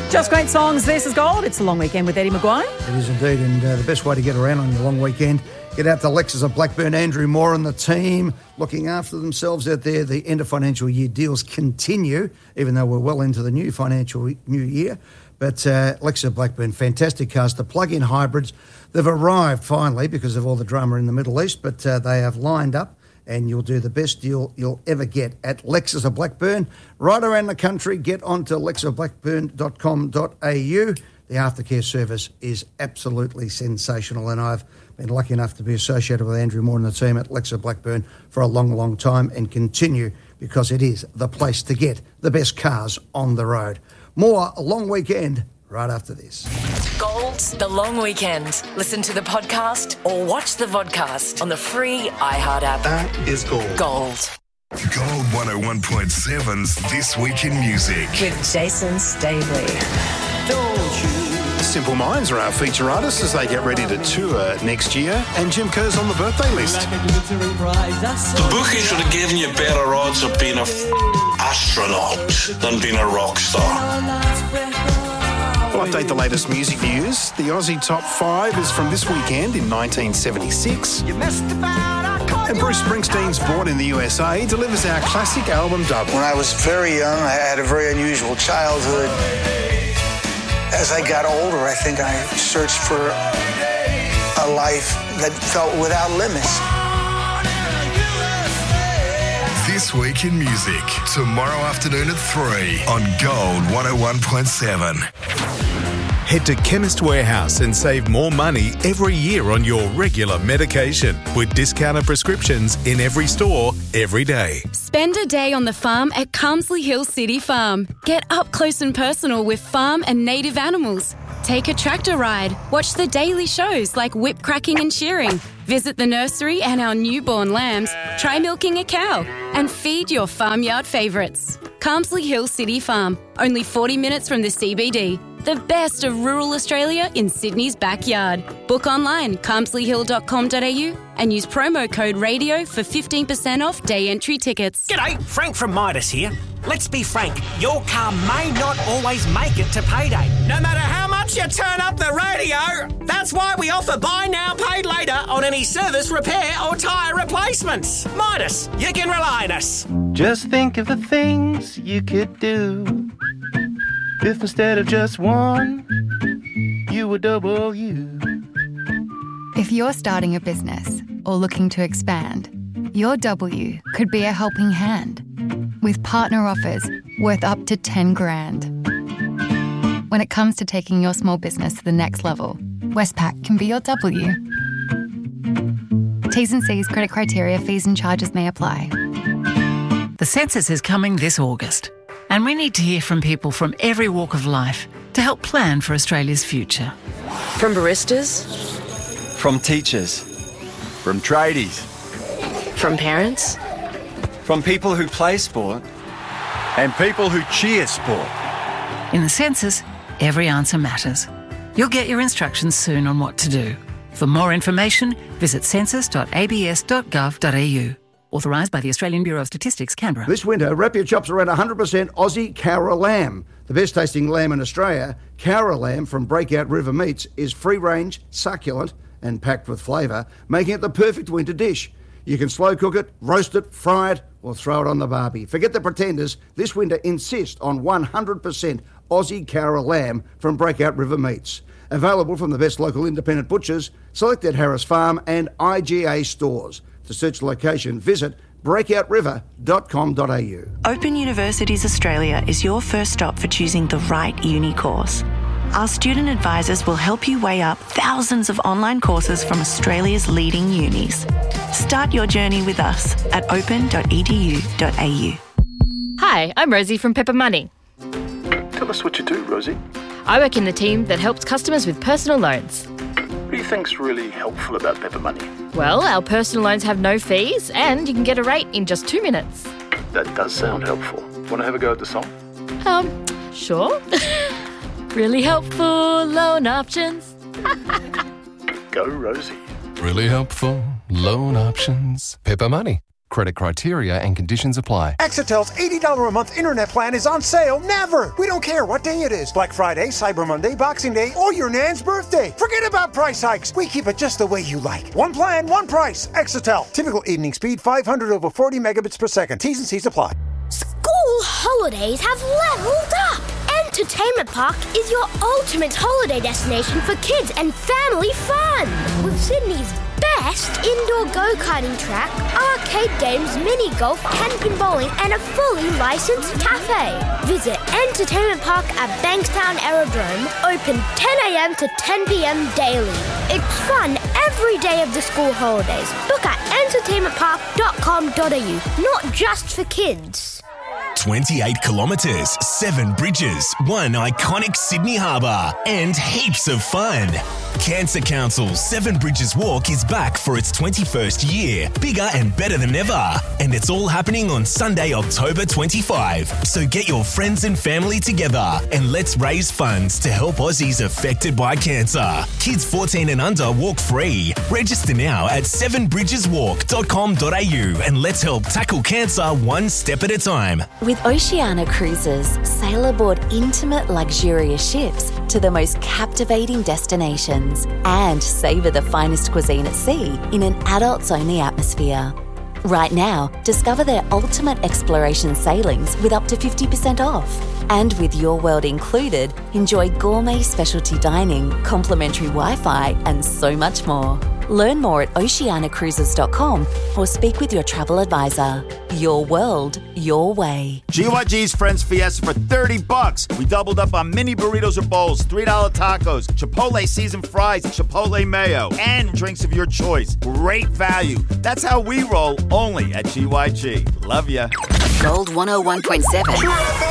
Just great songs. This is Gold. It's a long weekend with Eddie Maguire. It is indeed, and the best way to get around on your long weekend, get out to Lexus of Blackburn. Andrew Moore and the team looking after themselves out there. The end of financial year deals continue, even though we're well into the new year. But Lexus of Blackburn, fantastic cars. The plug-in hybrids, they've arrived finally because of all the drama in the Middle East, but they have lined up, and you'll do the best deal you'll ever get at Lexus of Blackburn. Right around the country, get onto lexusofblackburn.com.au. The aftercare service is absolutely sensational, and I've been lucky enough to be associated with Andrew Moore and the team at Lexus of Blackburn for a long, long time, and continue because it is the place to get the best cars on the road. More a long weekend right after this. Gold's The Long Weekend. Listen to the podcast or watch the vodcast on the free iHeart app. That is Gold. Gold. Gold 101.7's This Week in Music. With Jason Staveley. Simple Minds are our feature artists as they get ready to tour next year, and Jim Kerr's on the birthday list. The bookies would have given you better odds of being an astronaut than being a rock star. We'll update the latest music news. The Aussie Top 5 is from this weekend in 1976. And Bruce Springsteen's Born in the USA delivers our classic album dub. When I was very young, I had a very unusual childhood. As I got older, I think I searched for a life that felt without limits. This Week in Music, tomorrow afternoon at 3 on Gold 101.7. Head to Chemist Warehouse and save more money every year on your regular medication with discounted prescriptions in every store, every day. Spend a day on the farm at Carmsley Hill City Farm. Get up close and personal with farm and native animals. Take a tractor ride. Watch the daily shows like whip cracking and shearing. Visit the nursery and our newborn lambs. Try milking a cow and feed your farmyard favourites. Carmsley Hill City Farm, only 40 minutes from the CBD. The best of rural Australia in Sydney's backyard. Book online, carmsleyhill.com.au and use promo code RADIO for 15% off day entry tickets. G'day, Frank from Midas here. Let's be frank, your car may not always make it to payday. No matter how much you turn up the radio, that's why we offer buy now, pay later on any service, repair or tyre replacements. Midas, you can rely on us. Just think of the things you could do if instead of just one, you were double you. If you're starting a business or looking to expand, your W could be a helping hand with partner offers worth up to 10 grand. When it comes to taking your small business to the next level, Westpac can be your W. T's and C's, credit criteria, fees and charges may apply. The census is coming this August, and we need to hear from people from every walk of life to help plan for Australia's future. From baristas. From teachers. From tradies. From parents. From people who play sport. And people who cheer sport. In the census, every answer matters. You'll get your instructions soon on what to do. For more information, visit census.abs.gov.au. Authorised by the Australian Bureau of Statistics, Canberra. This winter, wrap your chops around 100% Aussie Cowra lamb. The best tasting lamb in Australia, Cowra lamb from Breakout River Meats, is free range, succulent and packed with flavour, making it the perfect winter dish. You can slow cook it, roast it, fry it or throw it on the barbie. Forget the pretenders. This winter, insist on 100% Aussie Cowra lamb from Breakout River Meats. Available from the best local independent butchers, selected Harris Farm and IGA stores. To search the location, visit breakoutriver.com.au. Open Universities Australia is your first stop for choosing the right uni course. Our student advisors will help you weigh up thousands of online courses from Australia's leading unis. Start your journey with us at open.edu.au. Hi, I'm Rosie from Pepper Money. Tell us what you do, Rosie. I work in the team that helps customers with personal loans. What do you think's really helpful about Pepper Money? Well, our personal loans have no fees and you can get a rate in just 2 minutes. That does sound helpful. Want to have a go at the song? Sure. Really helpful loan options. Go, Rosie. Really helpful loan options. Pepper Money. Credit criteria and conditions apply. Exitel's $80 a month internet plan is on sale never. We don't care what day it is. Black Friday, Cyber Monday, Boxing Day, or your Nan's birthday. Forget about price hikes. We keep it just the way you like. One plan, one price. Exitel. Typical evening speed 500 over 40 megabits per second. T's and C's apply. School holidays have leveled up. Entertainment Park is your ultimate holiday destination for kids and family fun. With Sydney's best indoor go-karting track, arcade games, mini golf, 10-pin bowling and a fully licensed cafe. Visit Entertainment Park at Bankstown Aerodrome, open 10 a.m. to 10 p.m. daily. It's fun every day of the school holidays. Book at entertainmentpark.com.au, not just for kids. 28 kilometres, 7 bridges, one iconic Sydney harbour, and heaps of fun. Cancer Council's 7 Bridges Walk is back for its 21st year, bigger and better than ever. And it's all happening on Sunday, October 25. So get your friends and family together and let's raise funds to help Aussies affected by cancer. Kids 14 and under walk free. Register now at 7bridgeswalk.com.au and let's help tackle cancer one step at a time. With Oceania Cruises, sail aboard intimate, luxurious ships to the most captivating destinations and savour the finest cuisine at sea in an adults-only atmosphere. Right now, discover their ultimate exploration sailings with up to 50% off. And with Your World included, enjoy gourmet specialty dining, complimentary Wi-Fi and so much more. Learn more at oceanacruises.com or speak with your travel advisor. Your world, your way. GYG's Friends Fiesta for $30. We doubled up on mini burritos or bowls, $3 tacos, Chipotle seasoned fries, Chipotle mayo, and drinks of your choice. Great value. That's how we roll, only at GYG. Love ya. Gold 101.7.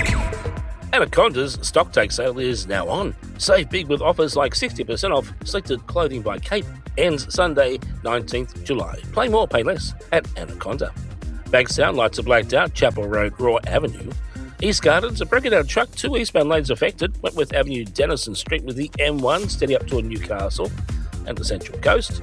Anaconda's stock take sale is now on. Save big with offers like 60% off selected clothing by Cape. Ends Sunday, 19th July. Play more, pay less at Anaconda. Bankstown lights are blacked out, Chapel Road, Raw Avenue. East Gardens, a break-down truck, 2 eastbound lanes affected. Wentworth Avenue, Denison Street with the M1, steady up toward Newcastle and the Central Coast.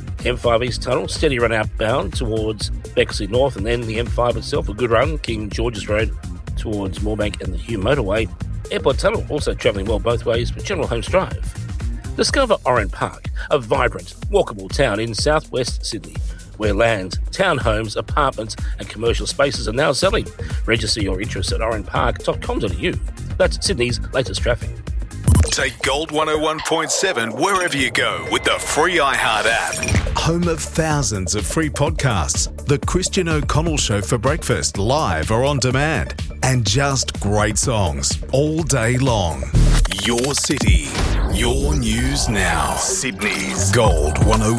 M5 East Tunnel, steady run outbound towards Bexley North and then the M5 itself, a good run, King George's Road towards Moorebank and the Hume Motorway. Airport Tunnel also travelling well both ways for General Holmes Drive. Discover Oran Park, a vibrant, walkable town in southwest Sydney, where land, townhomes, apartments and commercial spaces are now selling. Register your interest at oranpark.com.au. That's Sydney's latest traffic. Take Gold 101.7 wherever you go with the free iHeart app. Home of thousands of free podcasts. The Christian O'Connell Show for breakfast, live or on demand. And just great songs all day long. Your city, your news now. Sydney's Gold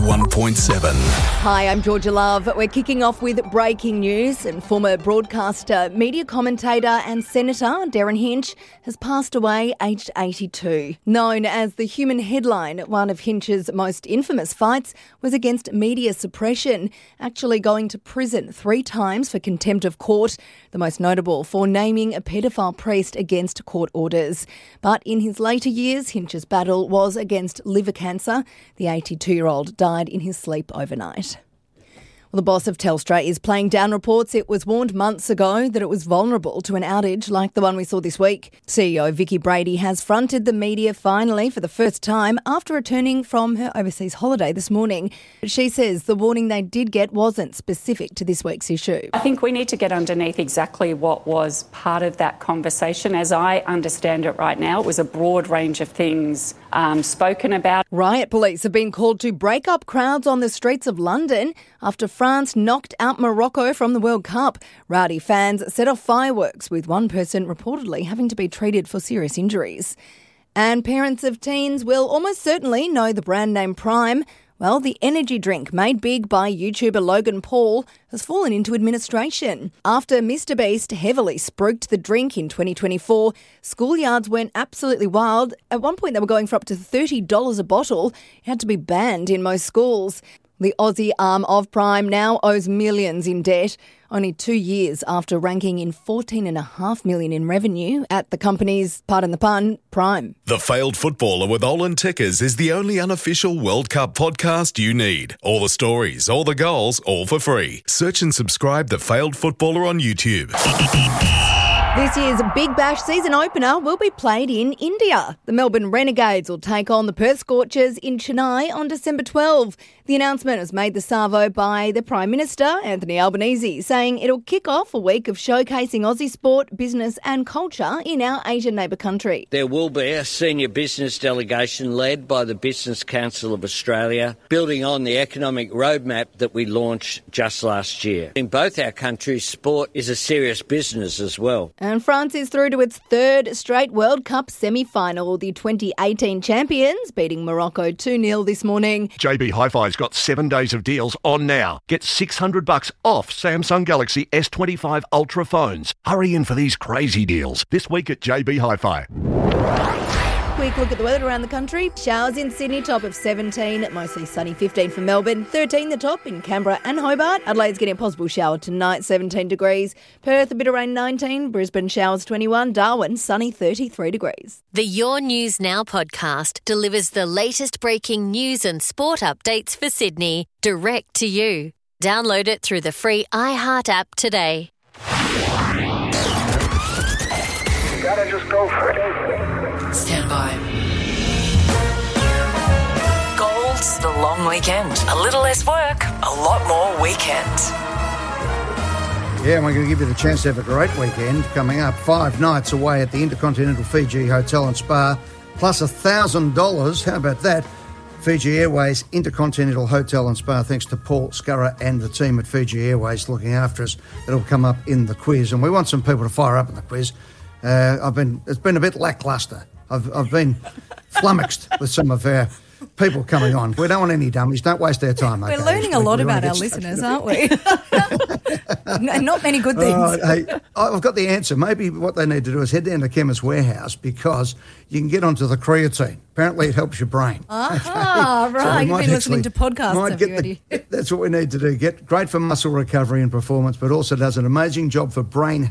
101.7. Hi, I'm Georgia Love. We're kicking off with breaking news, and former broadcaster, media commentator and Senator Darren Hinch has passed away aged 82. Known as the human headline, one of Hinch's most infamous fights was against media suppression, actually going to prison 3 times for contempt of court, the most notable for naming a paedophile priest against court orders. But in his later years, Hinch's battle was against liver cancer. The 82-year-old died in his sleep overnight. Well, the boss of Telstra is playing down reports it was warned months ago that it was vulnerable to an outage like the one we saw this week. CEO Vicky Brady has fronted the media finally for the first time after returning from her overseas holiday this morning. She says the warning they did get wasn't specific to this week's issue. I think we need to get underneath exactly what was part of that conversation. As I understand it right now, it was a broad range of things spoken about. Riot police have been called to break up crowds on the streets of London after France knocked out Morocco from the World Cup. Rowdy fans set off fireworks, with one person reportedly having to be treated for serious injuries. And parents of teens will almost certainly know the brand name Prime. Well, the energy drink made big by YouTuber Logan Paul has fallen into administration. After Mr Beast heavily spruiked the drink in 2024, schoolyards went absolutely wild. At one point they were going for up to $30 a bottle. It had to be banned in most schools. The Aussie arm of Prime now owes millions in debt, only 2 years after ranking in $14.5 million in revenue at the company's, pardon the pun, prime. The Failed Footballer with Olin Tickers is the only unofficial World Cup podcast you need. All the stories, all the goals, all for free. Search and subscribe The Failed Footballer on YouTube. This year's Big Bash season opener will be played in India. The Melbourne Renegades will take on the Perth Scorchers in Chennai on December 12. The announcement was made this Savo by the Prime Minister, Anthony Albanese, saying it'll kick off a week of showcasing Aussie sport, business and culture in our Asian neighbour country. There will be a senior business delegation led by the Business Council of Australia, building on the economic roadmap that we launched just last year. In both our countries, sport is a serious business as well. And France is through to its third straight World Cup semi-final. The 2018 champions beating Morocco 2-0 this morning. JB Hi-Fi's got 7 days of deals on now. Get $600 off Samsung Galaxy S25 Ultra phones. Hurry in for these crazy deals this week at JB Hi-Fi. Quick look at the weather around the country. Showers in Sydney, top of 17, mostly sunny 15 for Melbourne, 13 the top in Canberra and Hobart. Adelaide's getting a possible shower tonight, 17 degrees. Perth, a bit of rain, 19. Brisbane, showers, 21. Darwin, sunny, 33 degrees. The Your News Now podcast delivers the latest breaking news and sport updates for Sydney, direct to you. Download it through the free iHeart app today. You gotta just go for it. Stand by. Gold's the long weekend. A little less work, a lot more weekend. Yeah, and we're going to give you the chance to have a great weekend coming up. 5 nights away at the Intercontinental Fiji Hotel and Spa, plus $1,000. How about that? Fiji Airways Intercontinental Hotel and Spa, thanks to Paul Scurra and the team at Fiji Airways looking after us. It'll come up in the quiz, and we want some people to fire up in the quiz. It's been a bit lacklustre. I've been flummoxed with some of our people coming on. We don't want any dummies. Don't waste our time. We're learning a lot about our listeners, aren't we? Not many good things. Hey, I've got the answer. Maybe what they need to do is head down to Chemist Warehouse because you can get onto the creatine. Apparently it helps your brain. Right. So You've been listening to podcasts, have you already? That's what we need to do. Great for muscle recovery and performance, but also does an amazing job for brain